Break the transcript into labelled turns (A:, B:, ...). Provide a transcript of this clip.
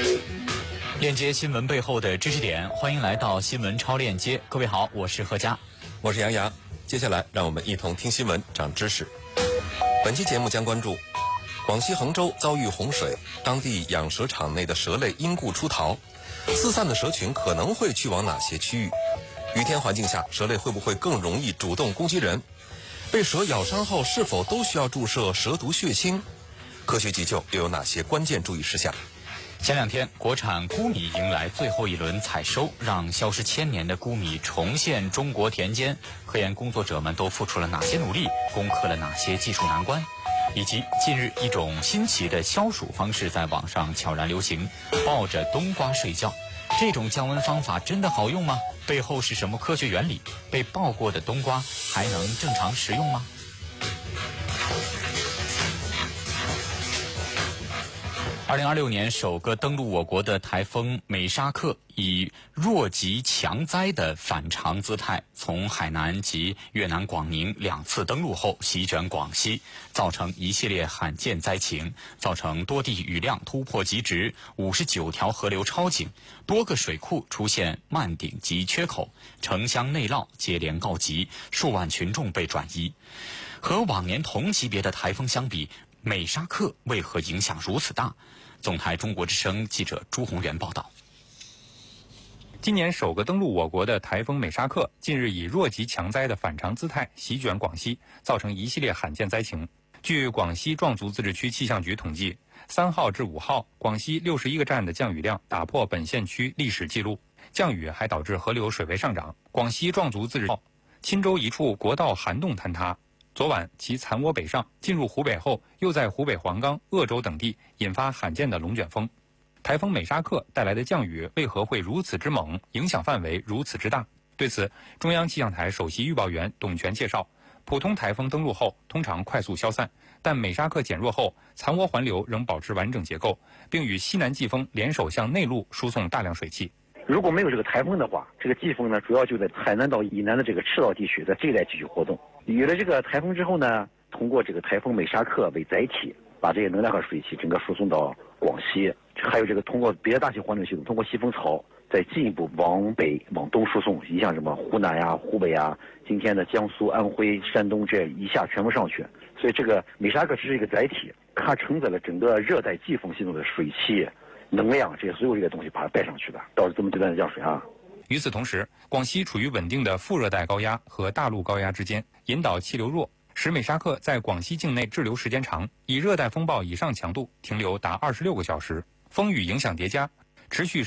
A: 链接新闻背后的知识点，欢迎来到新闻超链接。各位好，我是贺佳，
B: 我是杨洋。接下来让我们一同听新闻，长知识。本期节目将关注广西衡州遭遇洪水，当地养蛇场内的蛇类因故出逃，四散的蛇群可能会去往哪些区域？雨天环境下，蛇类会不会更容易主动攻击人？被蛇咬伤后是否都需要注射蛇毒血清？科学急救又有哪些关键注意事项？
A: 前两天，国产钴米迎来最后一轮采收，让消失千年的钴米重现中国田间。科研工作者们都付出了哪些努力，攻克了哪些技术难关？以及近日一种新奇的消暑方式在网上悄然流行，抱着冬瓜睡觉。这种降温方法真的好用吗？背后是什么科学原理？被抱过的冬瓜还能正常食用吗？2026年首个登陆我国的台风美沙克以弱极强灾的反常姿态，从海南及越南广宁2次登陆后席卷广西，造成一系列罕见灾情，造成多地雨量突破极值，59条河流超警，多个水库出现漫顶及缺口，城乡内涝接连告急，数万群众被转移。和往年同级别的台风相比，美沙克为何影响如此大？总台中国之声记者朱宏元报道。
C: 今年首个登陆我国的台风美沙克近日以弱极强灾的反常姿态席卷广西，造成一系列罕见灾情。据广西壮族自治区气象局统计，3号至5号，广西61个站的降雨量打破本县区历史记录，降雨还导致河流水位上涨。广西壮族自治区钦州一处国道涵洞坍塌，昨晚其残涡北上，进入湖北后，又在湖北黄冈、鄂州等地引发罕见的龙卷风。台风美沙克带来的降雨为何会如此之猛，影响范围如此之大？对此，中央气象台首席预报员董全介绍，普通台风登陆后通常快速消散，但美沙克减弱后，残涡环流仍保持完整结构，并与西南季风联手向内陆输送大量水汽。
D: 如果没有这个台风的话，这个季风呢，主要就在海南岛以南的这个赤道地区，在这一带继续活动。有了这个台风之后呢，通过这个台风美沙克为载体，把这些能量和水汽整个输送到广西，还有这个通过别的大型环流系统，通过西风槽再进一步往北往东输送，你像什么湖南呀、湖北呀，今天的江苏、安徽、山东这一下全部上去。所以这个美沙克只是一个载体，它承载了整个热带季风系统的水汽、能量，这些所有这些东西把它带上去的，导致这么阶段的降水啊。
C: 与此同时，广西处于稳定的副热带高压和大陆高压之间，引导气流弱，使美沙克在广西境内滞留时间长，以热带风暴以上强度停留达26个小时，风雨影响叠加，持续